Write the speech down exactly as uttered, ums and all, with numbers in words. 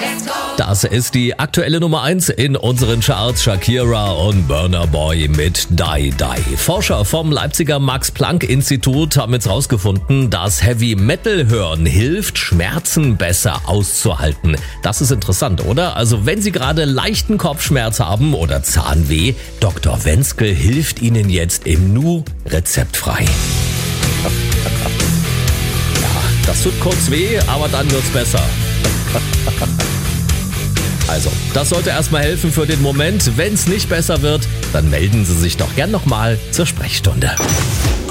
Das ist die aktuelle Nummer eins in unseren Charts. Shakira und Burna Boy mit Die Die. Forscher vom Leipziger Max-Planck-Institut haben jetzt rausgefunden, dass Heavy Metal hören hilft, Schmerzen besser auszuhalten. Das ist interessant, oder? Also wenn Sie gerade leichten Kopfschmerz haben oder Zahnweh, Doktor Wenzkel hilft Ihnen jetzt im Nu rezeptfrei. Ja, das tut kurz weh, aber dann wird's besser. Also, das sollte erstmal helfen für den Moment. Wenn es nicht besser wird, dann melden Sie sich doch gern nochmal zur Sprechstunde.